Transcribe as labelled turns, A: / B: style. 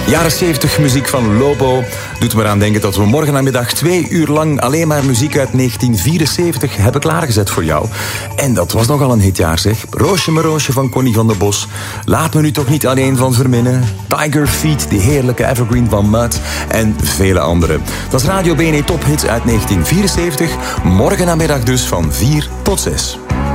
A: Jaren 70 muziek van Lobo. Doet me eraan denken dat we morgen namiddag 2 uur lang alleen maar muziek uit 1974 hebben klaargezet voor jou. En dat was nogal een hitjaar, zeg. Roosje mijn roosje van Connie van der Bos. Laat me nu toch niet alleen van verminnen. Tiger Feet, die heerlijke evergreen van Mud. En vele andere. Dat is Radio BNE Tophits uit 1974. Morgen namiddag dus van 4 tot 6.